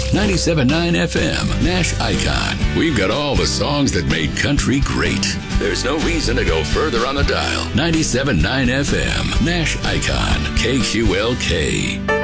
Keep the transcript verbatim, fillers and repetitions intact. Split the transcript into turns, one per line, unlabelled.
ninety-seven point nine F M, Nash Icon. We've got all the songs that made country great. There's no reason to go further on the dial. ninety-seven point nine F M, Nash Icon, K Q L K.